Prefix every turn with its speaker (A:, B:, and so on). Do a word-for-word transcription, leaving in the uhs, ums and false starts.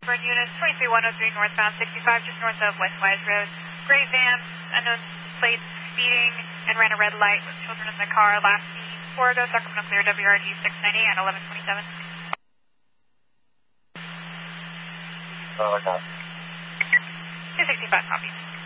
A: Burn units, twenty-three one oh three northbound, sixty-five just north of Westwise Road. Gray van, unknown plates, speeding, and ran a red light with children in the car. Last seen four ago, Sacramento Clear, W R G six ninety at eleven twenty-seven.
B: Oh, I got it.
A: two sixty-five, copy.